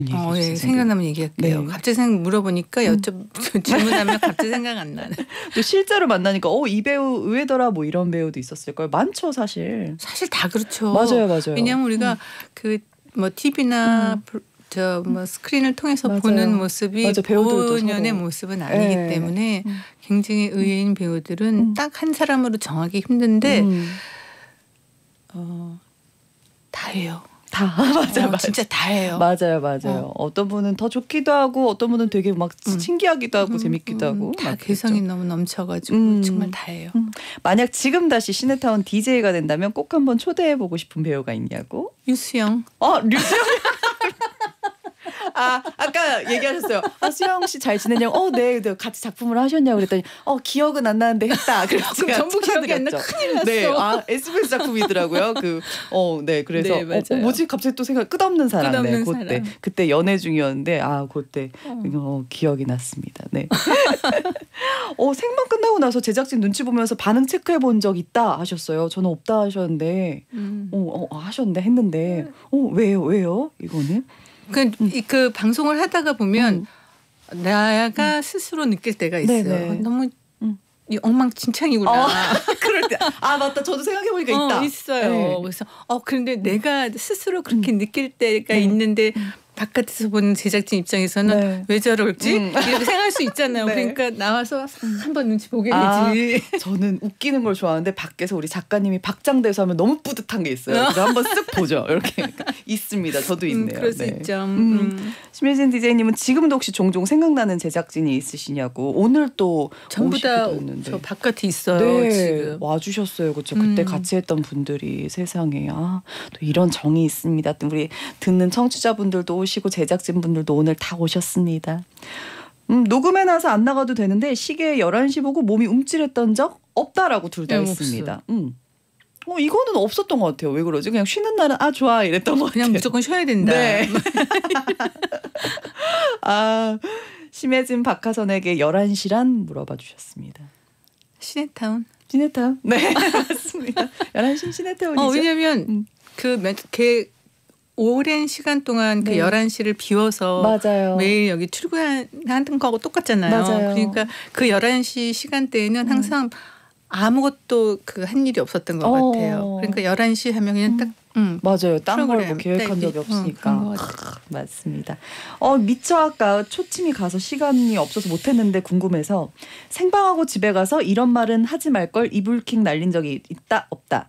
예, 생각나면 얘기할게요. 네. 갑자기 물어보니까 질문하면 갑자기 생각 안 나네. 또 실제로 만나니까 이 배우 의외더라 뭐 이런 배우도 있었을까요? 많죠 사실. 사실 다 그렇죠. 맞아요. 왜냐하면 우리가 그 뭐 TV나 뭐 스크린을 통해서 맞아요. 보는 모습이 본연의 모습은 아니기 네. 때문에 굉장히 의외인 배우들은 딱 한 사람으로 정하기 힘든데 다예요. 다 맞아요. 진짜 다예요. 맞아요. 어떤 분은 더 좋기도 하고 어떤 분은 되게 막 신기하기도 하고 재밌기도 하고 다 개성이 너무 넘쳐가지고 정말 다예요. 만약 지금 다시 시네타운 DJ가 된다면 꼭 한번 초대해보고 싶은 배우가 있냐고? 류수영. 류수영. 아까 얘기하셨어요. 수영 씨 잘 지내냐고. 네, 같이 작품을 하셨냐고 그랬더니 기억은 안 나는데 했다. 그래서 제가 전부 기억이 안 나. 큰일 났어. 네, SBS 작품이더라고요. 네, 그래서 네, 뭐지 갑자기 또 생각 끝없는 사람. 끝없는 사람. 그때 연애 중이었는데 그때 기억이 났습니다. 네. 생방 끝나고 나서 제작진 눈치 보면서 반응 체크해 본 적 있다 하셨어요. 저는 없다 하셨는데 하셨는데 했는데 왜요? 이거는? 그 방송을 하다가 보면 내가 스스로 느낄 때가 있어요. 네네. 너무 엉망진창이구나. 그럴 때 맞다. 저도 생각해보니까 있다. 있어요. 네. 그래서 그런데 내가 스스로 그렇게 느낄 때가 있는데 바깥에서 보는 제작진 입장에서는 왜 저럴지 이렇게 생각할 수 있잖아요. 네. 그러니까 나와서 한번 눈치 보게 되지. 저는 웃기는 걸 좋아하는데 밖에서 우리 작가님이 박장대소 하면 너무 뿌듯한 게 있어요. 그래서 한번 쓱 보죠. 이렇게 있습니다. 저도 있네요. 그럴 수 있죠. 심혜진 DJ님은 지금도 혹시 종종 생각나는 제작진이 있으시냐고. 오늘 또 전부 다 저 바깥에 있어요. 지금 와주셨어요. 그렇죠. 그때 같이 했던 분들이 세상에 또 이런 정이 있습니다. 우리 듣는 청취자분들도 오시고 제작진분들도 오늘 다 오셨습니다. 녹음해 놔서 안 나가도 되는데 시계 11시 보고 몸이 움찔했던 적 없다라고 둘 다 했습니다. 이거는 없었던 것 같아요. 왜 그러지? 그냥 쉬는 날은 좋아 이랬던 것 같아요. 그냥 무조건 쉬어야 된다. 네. 심혜진 박하선에게 11시란 물어봐 주셨습니다. 시네타운. 네. 맞습니다. 11시 시네타운이죠. 왜냐면 오랜 시간 동안 그 11시를 비워서 매일 여기 출근하는 거하고 똑같잖아요. 맞아요. 그러니까 그 11시 시간대에는 항상 아무것도 한 일이 없었던 것 같아요. 그러니까 11시 하면 그냥 딱 맞아요. 딴 걸 뭐 계획한 적이 없으니까. 맞습니다. 미처 아까 초침이 가서 시간이 없어서 못했는데 궁금해서 생방하고 집에 가서 이런 말은 하지 말 걸 이불킥 날린 적이 있다 없다.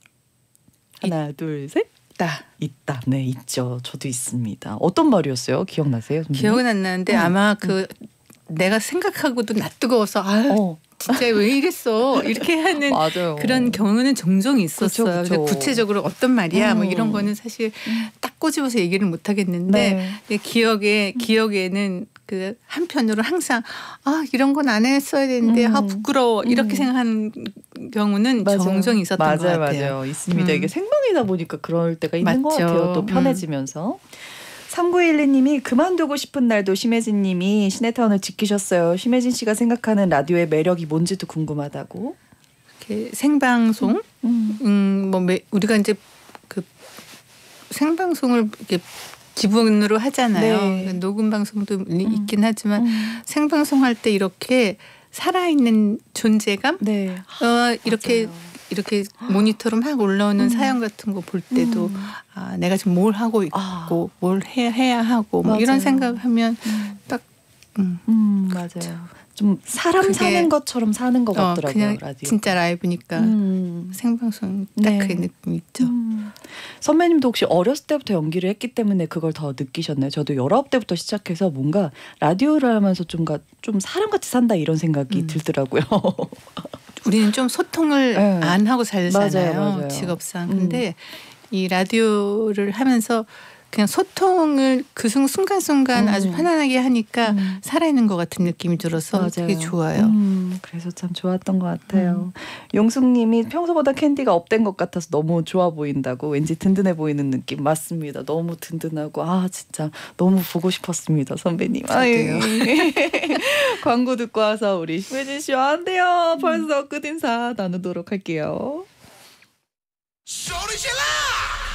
하나 둘 셋. 있다. 네, 있죠. 저도 있습니다. 어떤 말이었어요? 기억나세요? 기억은 안 나는데 아마 내가 생각하고도 낯뜨거워서 진짜 왜 이랬어 이렇게 하는 맞아요. 그런 경우는 종종 있었어요. 그쵸. 구체적으로 어떤 말이야 뭐 이런 거는 사실 딱 꼬집어서 얘기를 못 하겠는데 기억에는 그 한편으로 항상 이런 건 안 했어야 되는데 부끄러워 이렇게 생각하는 경우는 종종 있었던 것 같아요. 맞아요. 있습니다. 이게 생방이다 보니까 그럴 때가 있는 것 같아요. 또 편해지면서. 3912님이 그만두고 싶은 날도 심혜진 님이 시네타운을 지키셨어요. 심혜진 씨가 생각하는 라디오의 매력이 뭔지도 궁금하다고. 이렇게 생방송 우리가 이제 그 생방송을 이렇게 기본으로 하잖아요. 녹음 방송도 있긴 하지만 생방송할 때 이렇게 살아있는 존재감 이렇게 모니터로 막 올라오는 사연 같은 거 볼 때도 내가 지금 뭘 하고 있고 뭘 해야 하고 뭐 이런 생각하면 딱 맞아요. 좀 사람 사는 것처럼 사는 것 같더라고요. 그냥 라디오. 진짜 라이브니까 생방송 딱 그 느낌 있죠. 선배님도 혹시 어렸을 때부터 연기를 했기 때문에 그걸 더 느끼셨나요? 저도 19대부터 시작해서 뭔가 라디오를 하면서 좀 사람같이 산다 이런 생각이 들더라고요. 우리는 좀 소통을 안 하고 살잖아요. 맞아요. 직업상. 근데 이 라디오를 하면서 그냥 소통을 그 순간순간 아주 편안하게 하니까 살아있는 것 같은 느낌이 들어서 되게 좋아요. 그래서 참 좋았던 것 같아요. 용숙님이 평소보다 캔디가 업된 것 같아서 너무 좋아 보인다고 왠지 든든해 보이는 느낌. 맞습니다. 너무 든든하고 진짜 너무 보고 싶었습니다. 선배님. 광고 듣고 와서 우리 심혜진 씨와 안 돼요. 벌써 끝인사 나누도록 할게요.